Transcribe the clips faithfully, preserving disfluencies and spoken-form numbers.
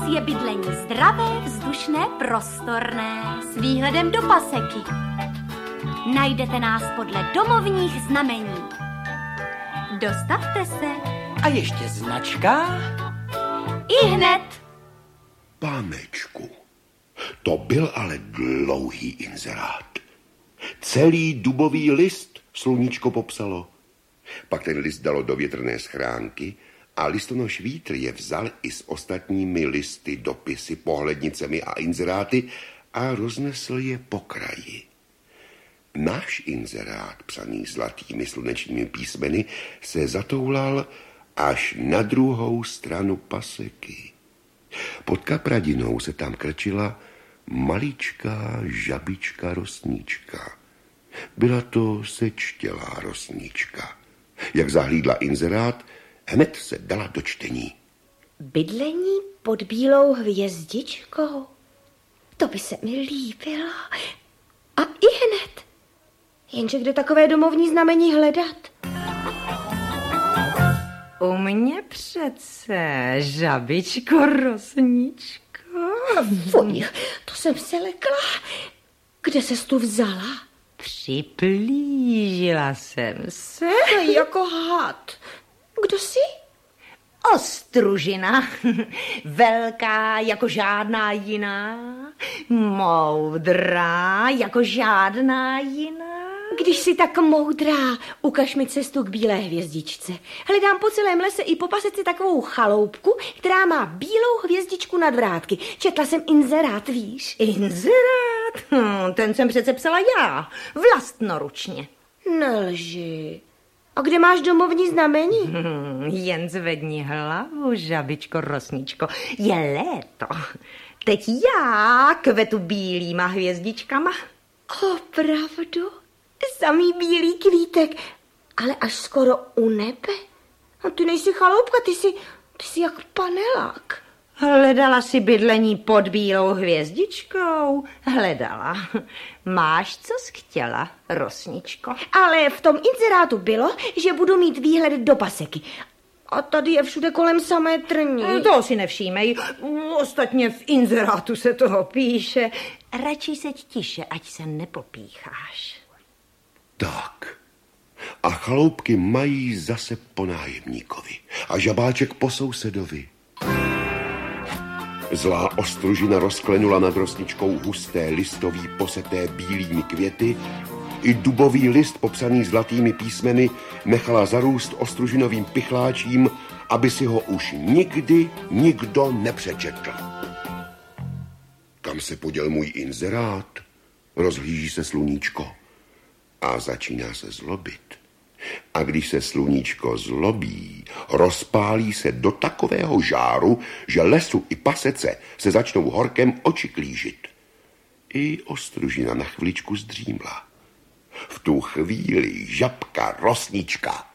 je bydlení zdravé, vzdušné, prostorné, s výhledem do paseky. Najdete nás podle domovních znamení. Dostavte se. A ještě značka? I hned. Pánečku, to byl ale dlouhý inzerát. Celý dubový list sluníčko popsalo. Pak ten list dalo do větrné schránky a listonoš Vítr je vzal i s ostatními listy, dopisy, pohlednicemi a inzeráty a roznesl je po kraji. Náš inzerát, psaný zlatými slunečními písmeny, se zatoulal až na druhou stranu paseky. Pod kapradinou se tam krčila maličká žabička rosnička. Byla to sečtělá rosnička. Jak zahlídla inzerát, hned se dala do čtení. Bydlení pod bílou hvězdičkou? To by se mi líbilo. A i hned. Jenže kde takové domovní znamení hledat? U mě přece, žabičko, rosničko. Fuj, to jsem se lekla. Kde ses tu vzala? Připlížila jsem se. Jako had. Kdo jsi? Ostružina, velká jako žádná jiná, moudrá jako žádná jiná. Když jsi tak moudrá, ukaž mi cestu k bílé hvězdičce. Hledám po celém lese i po paseci takovou chaloupku, která má bílou hvězdičku nad vrátky. Četla jsem inzerát, víš? Inzerát? Hm, ten jsem přece psala já, vlastnoručně. Nelži. A kde máš domovní znamení? Hmm, jen zvedni hlavu, žabičko, rosničko. Je léto. Teď já kvetu bílýma hvězdičkama. Opravdu? Samý bílý kvítek, ale až skoro u nebe. A ty nejsi chaloupka, ty jsi, ty jsi jak panelák. Hledala si bydlení pod bílou hvězdičkou? Hledala. Máš, co jsi chtěla, rosničko? Ale v tom inzerátu bylo, že budu mít výhled do paseky. A tady je všude kolem samé trní. To si nevšímej. Ostatně v inzerátu se toho píše. Radši seď tiše, ať se nepopícháš. Tak. A chaloupky mají zase po nájemníkovi. A žabáček po sousedovi. Zlá ostružina rozklenula nad rosničkou husté listový poseté bílými květy. I dubový list popsaný zlatými písmeny nechala zarůst ostružinovým pichláčím, aby si ho už nikdy nikdo nepřečetl. Kam se poděl můj inzerát? Rozhlíží se sluníčko a začíná se zlobit. A když se sluníčko zlobí, rozpálí se do takového žáru, že lesu i pasece se začnou horkem oči klížit. I ostružina na chviličku zdřímla. V tu chvíli žabka rosnička.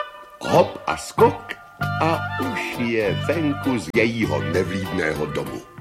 Hop a skok a už je venku z jejího nevlídného domu.